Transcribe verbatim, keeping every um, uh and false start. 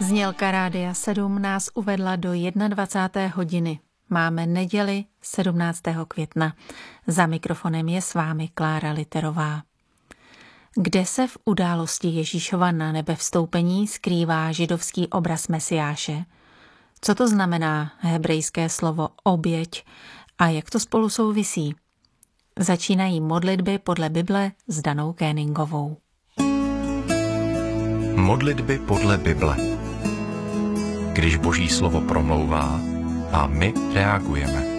Znělka Rádia sedm nás uvedla do dvacáté první hodiny. Máme neděli sedmnáctého května. Za mikrofonem je s vámi Klára Literová. Kde se v události Ježíšova na nebe vstoupení skrývá židovský obraz Mesiáše? Co to znamená hebrejské slovo oběť a jak to spolu souvisí? Začínají modlitby podle Bible s Danou Kéningovou. Modlitby podle Bible. Když Boží slovo promlouvá a my reagujeme.